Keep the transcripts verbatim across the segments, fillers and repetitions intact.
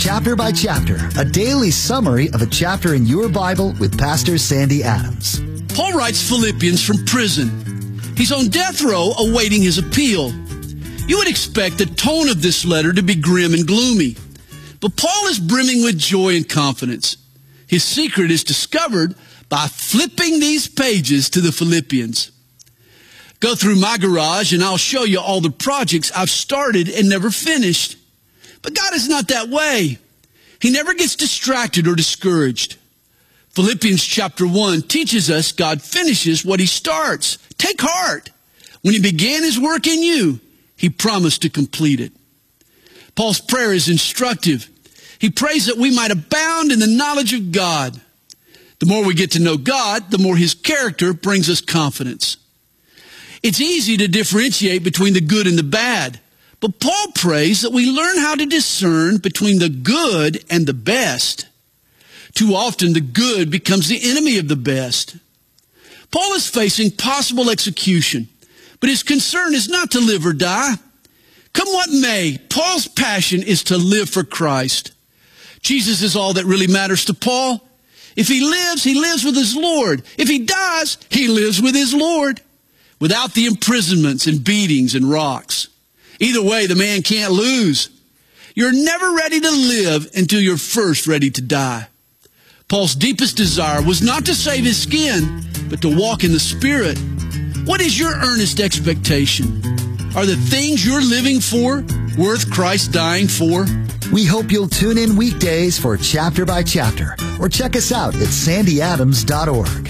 Chapter by Chapter, a daily summary of a chapter in your Bible with Pastor Sandy Adams. Paul writes Philippians from prison. He's on death row awaiting his appeal. You would expect the tone of this letter to be grim and gloomy. But Paul is brimming with joy and confidence. His secret is discovered by flipping these pages to the Philippians. Go through my garage and I'll show you all the projects I've started and never finished. But God is not that way. He never gets distracted or discouraged. Philippians chapter one teaches us God finishes what he starts. Take heart. When he began his work in you, he promised to complete it. Paul's prayer is instructive. He prays that we might abound in the knowledge of God. The more we get to know God, the more his character brings us confidence. It's easy to differentiate between the good and the bad. But Paul prays that we learn how to discern between the good and the best. Too often, the good becomes the enemy of the best. Paul is facing possible execution, but his concern is not to live or die. Come what may, Paul's passion is to live for Christ. Jesus is all that really matters to Paul. If he lives, he lives with his Lord. If he dies, he lives with his Lord, without the imprisonments and beatings and rocks. Either way, the man can't lose. You're never ready to live until you're first ready to die. Paul's deepest desire was not to save his skin, but to walk in the Spirit. What is your earnest expectation? Are the things you're living for worth Christ dying for? We hope you'll tune in weekdays for Chapter by Chapter, or check us out at sandy adams dot org.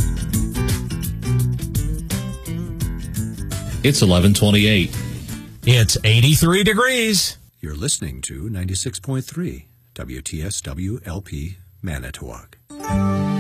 It's eleven twenty-eight. It's eighty-three degrees. You're listening to ninety-six point three W T S W L P Manitowoc.